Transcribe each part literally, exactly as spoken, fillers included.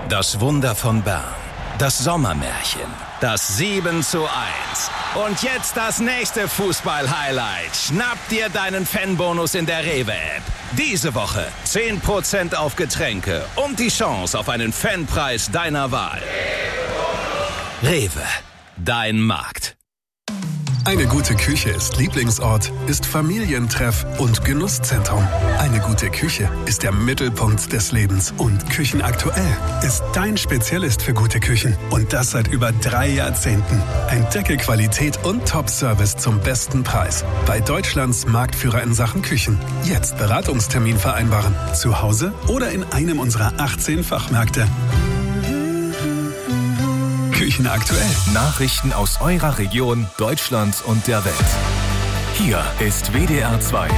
Das Wunder von Bern. Das Sommermärchen. Das sieben zu eins. Und jetzt das nächste Fußball-Highlight. Schnapp dir deinen Fanbonus in der Rewe-App. Diese Woche zehn Prozent auf Getränke und die Chance auf einen Fanpreis deiner Wahl. Rewe. Dein Markt. Eine gute Küche ist Lieblingsort, ist Familientreff und Genusszentrum. Eine gute Küche ist der Mittelpunkt des Lebens. Und Küchenaktuell ist dein Spezialist für gute Küchen. Und das seit über drei Jahrzehnten. Entdecke Qualität und Top-Service zum besten Preis. Bei Deutschlands Marktführer in Sachen Küchen. Jetzt Beratungstermin vereinbaren. Zu Hause oder in einem unserer achtzehn Fachmärkte. Küchenaktuell. Nachrichten aus eurer Region, Deutschland und der Welt. Hier ist W D R zwei.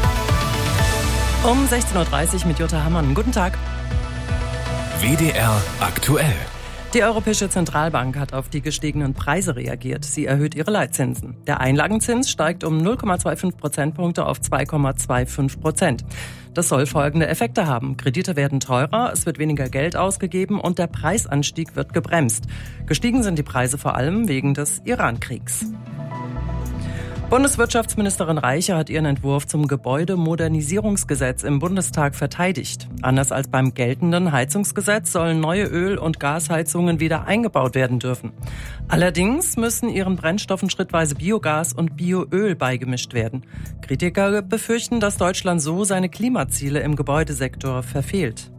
Um sechzehn Uhr dreißig mit Jutta Hammann. Guten Tag. W D R aktuell. Die Europäische Zentralbank hat auf die gestiegenen Preise reagiert. Sie erhöht ihre Leitzinsen. Der Einlagenzins steigt um null Komma fünfundzwanzig Prozentpunkte auf zwei Komma fünfundzwanzig Prozent. Das soll folgende Effekte haben. Kredite werden teurer, es wird weniger Geld ausgegeben und der Preisanstieg wird gebremst. Gestiegen sind die Preise vor allem wegen des Iran-Kriegs. Bundeswirtschaftsministerin Reiche hat ihren Entwurf zum Gebäudemodernisierungsgesetz im Bundestag verteidigt. Anders als beim geltenden Heizungsgesetz sollen neue Öl- und Gasheizungen wieder eingebaut werden dürfen. Allerdings müssen ihren Brennstoffen schrittweise Biogas und Bioöl beigemischt werden. Kritiker befürchten, dass Deutschland so seine Klimaziele im Gebäudesektor verfehlt.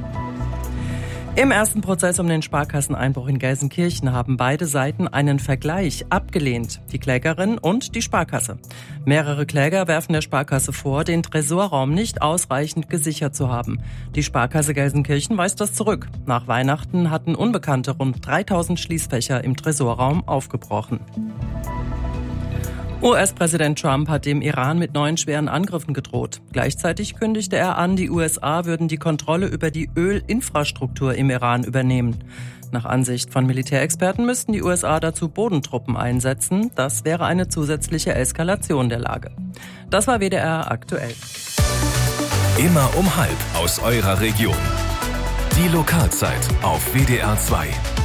Im ersten Prozess um den Sparkasseneinbruch in Gelsenkirchen haben beide Seiten einen Vergleich abgelehnt, die Klägerin und die Sparkasse. Mehrere Kläger werfen der Sparkasse vor, den Tresorraum nicht ausreichend gesichert zu haben. Die Sparkasse Gelsenkirchen weist das zurück. Nach Weihnachten hatten Unbekannte rund dreitausend Schließfächer im Tresorraum aufgebrochen. U S-Präsident Trump hat dem Iran mit neuen schweren Angriffen gedroht. Gleichzeitig kündigte er an, die U S A würden die Kontrolle über die Ölinfrastruktur im Iran übernehmen. Nach Ansicht von Militärexperten müssten die U S A dazu Bodentruppen einsetzen. Das wäre eine zusätzliche Eskalation der Lage. Das war W D R aktuell. Immer um halb aus eurer Region. Die Lokalzeit auf W D R zwei.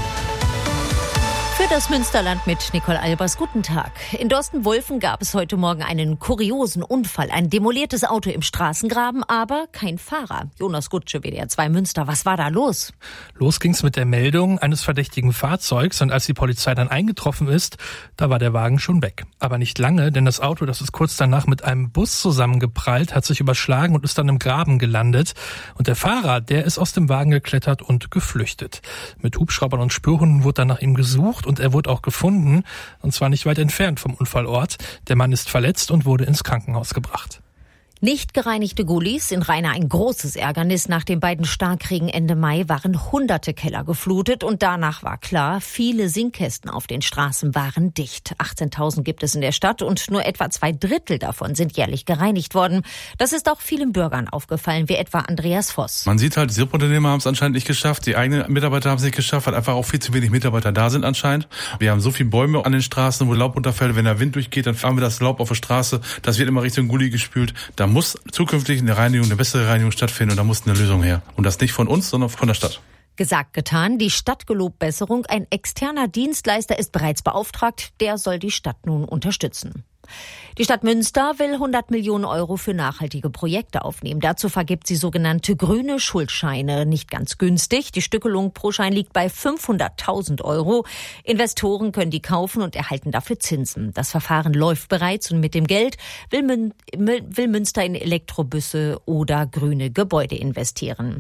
Für das Münsterland mit Nicole Albers. Guten Tag. In Dorsten-Wulfen gab es heute Morgen einen kuriosen Unfall. Ein demoliertes Auto im Straßengraben, aber kein Fahrer. Jonas Gutsche, W D R zwei Münster. Was war da los? Los ging's mit der Meldung eines verdächtigen Fahrzeugs. Und als die Polizei dann eingetroffen ist, da war der Wagen schon weg. Aber nicht lange, denn das Auto, das ist kurz danach mit einem Bus zusammengeprallt, hat sich überschlagen und ist dann im Graben gelandet. Und der Fahrer, der ist aus dem Wagen geklettert und geflüchtet. Mit Hubschraubern und Spürhunden wurde dann nach ihm gesucht. Und er wurde auch gefunden, und zwar nicht weit entfernt vom Unfallort. Der Mann ist verletzt und wurde ins Krankenhaus gebracht. Nicht gereinigte Gullis, in Rheine ein großes Ärgernis. Nach den beiden Starkregen Ende Mai waren hunderte Keller geflutet und danach war klar, viele Sinkkästen auf den Straßen waren dicht. achtzehntausend gibt es in der Stadt und nur etwa zwei Drittel davon sind jährlich gereinigt worden. Das ist auch vielen Bürgern aufgefallen, wie etwa Andreas Voss. Man sieht halt, die Subunternehmer haben es anscheinend nicht geschafft, die eigenen Mitarbeiter haben es nicht geschafft, weil einfach auch viel zu wenig Mitarbeiter da sind anscheinend. Wir haben so viele Bäume an den Straßen, wo Laub runterfällt. Wenn der Wind durchgeht, dann fahren wir das Laub auf der Straße. Das wird immer Richtung Gully gespült. Da muss zukünftig eine Reinigung, eine bessere Reinigung stattfinden und da muss eine Lösung her. Und das nicht von uns, sondern von der Stadt. Gesagt, getan. Die Stadt gelobt Besserung. Ein externer Dienstleister ist bereits beauftragt. Der soll die Stadt nun unterstützen. Die Stadt Münster will hundert Millionen Euro für nachhaltige Projekte aufnehmen. Dazu vergibt sie sogenannte grüne Schuldscheine. Nicht ganz günstig. Die Stückelung pro Schein liegt bei fünfhunderttausend Euro. Investoren können die kaufen und erhalten dafür Zinsen. Das Verfahren läuft bereits und mit dem Geld will, Mün- will Münster in Elektrobusse oder grüne Gebäude investieren.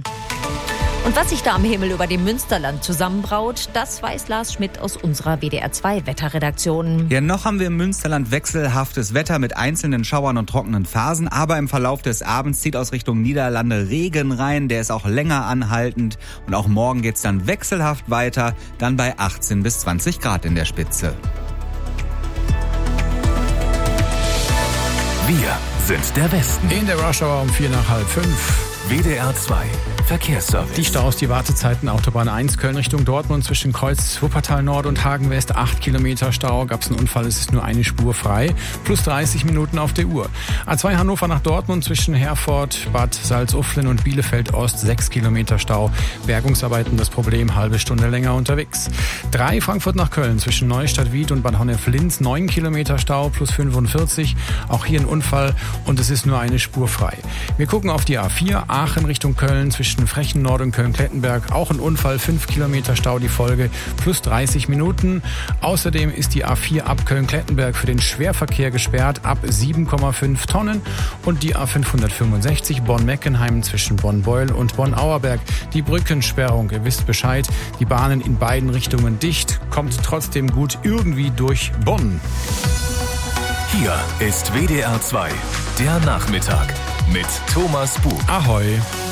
Und was sich da am Himmel über dem Münsterland zusammenbraut, das weiß Lars Schmidt aus unserer W D R zwei Wetterredaktion. Ja, noch haben wir im Münsterland wechselhaftes Wetter mit einzelnen Schauern und trockenen Phasen. Aber im Verlauf des Abends zieht aus Richtung Niederlande Regen rein. Der ist auch länger anhaltend. Und auch morgen geht's dann wechselhaft weiter. Dann bei achtzehn bis zwanzig Grad in der Spitze. Wir sind der Westen. In der Rush Hour um vier nach halb fünf. W D R zwei. Verkehrsservice. Die Staus, die Wartezeiten, Autobahn eins, Köln Richtung Dortmund zwischen Kreuz Wuppertal Nord und Hagen West, acht Kilometer Stau. Gab es einen Unfall, es ist nur eine Spur frei. Plus dreißig Minuten auf der Uhr. A zwei Hannover nach Dortmund zwischen Herford, Bad Salzuflen und Bielefeld Ost, sechs Kilometer Stau. Bergungsarbeiten das Problem, halbe Stunde länger unterwegs. drei Frankfurt nach Köln zwischen Neustadt-Wied und Bad Honnef-Linz, neun Kilometer Stau plus fünfundvierzig. Auch hier ein Unfall und es ist nur eine Spur frei. Wir gucken auf die A vier, Aachen Richtung Köln zwischen Frechen Nord und Köln-Klettenberg. Auch ein Unfall, fünf Kilometer Stau die Folge, plus dreißig Minuten. Außerdem ist die A vier ab Köln-Klettenberg für den Schwerverkehr gesperrt ab sieben Komma fünf Tonnen. Und die A fünfhundertfünfundsechzig Bonn-Meckenheim zwischen Bonn-Beul und Bonn-Auerberg. Die Brückensperrung, ihr wisst Bescheid, die Bahnen in beiden Richtungen dicht, kommt trotzdem gut irgendwie durch Bonn. Hier ist W D R zwei, der Nachmittag mit Thomas Buch. Ahoi.